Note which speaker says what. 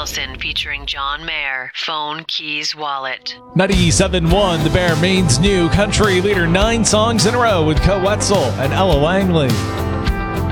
Speaker 1: Wilson featuring John Mayer, Phone, Keys, Wallet.
Speaker 2: 97.1, the Bear Maine's new country leader, 9 songs in a row with Co Wetzel and Ella Langley.